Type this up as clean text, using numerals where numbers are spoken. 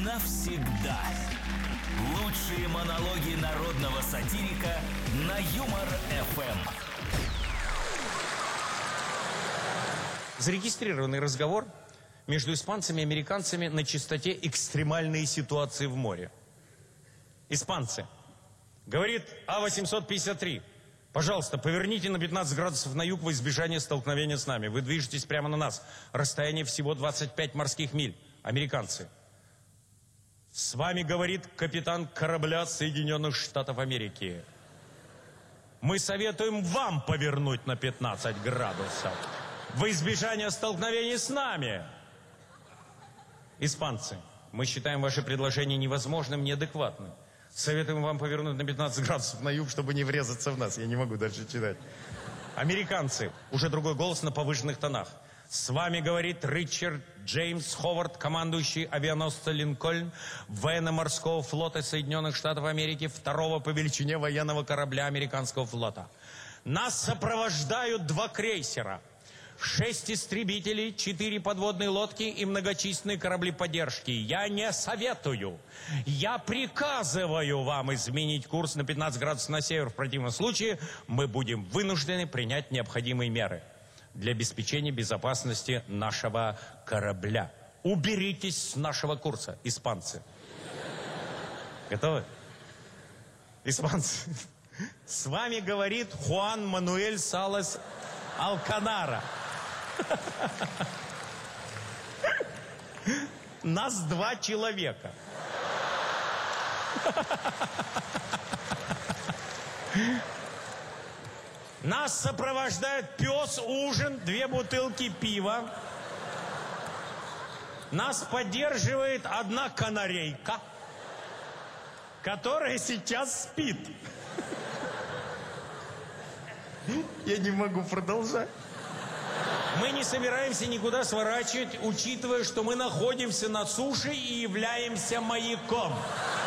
навсегда. Лучшие монологи народного сатирика на Юмор-ФМ. Зарегистрированный разговор между испанцами и американцами на частоте экстремальные ситуации в море. Испанцы. Говорит А-853. Пожалуйста, поверните на 15 градусов на юг во избежание столкновения с нами. Вы движетесь прямо на нас. Расстояние всего 25 морских миль. Американцы. С вами говорит капитан корабля Соединенных Штатов Америки. Мы советуем вам повернуть на 15 градусов во избежание столкновений с нами. Испанцы. Мы считаем ваше предложение невозможным, неадекватным. Советуем вам повернуть на 15 градусов на юг, чтобы не врезаться в нас. Я не могу дальше читать. Американцы. Уже другой голос на повышенных тонах. С вами говорит Ричард Джеймс Ховард, командующий авианосца «Линкольн» военно-морского флота Соединенных Штатов Америки, второго по величине военного корабля американского флота. Нас сопровождают 2 крейсера, 6 истребителей, 4 подводные лодки и многочисленные корабли поддержки. Я не советую. Я приказываю вам изменить курс на 15 градусов на север. В противном случае мы будем вынуждены принять необходимые меры для обеспечения безопасности нашего корабля. Уберитесь с нашего курса, испанцы. Готовы? Испанцы. С вами говорит Хуан Мануэль Салас Алканара. Нас 2 человека. Нас сопровождает пес, ужин, 2 бутылки пива. Нас поддерживает 1 канарейка, которая сейчас спит. Я не могу продолжать. Мы не собираемся никуда сворачивать, учитывая, что мы находимся на суше и являемся маяком.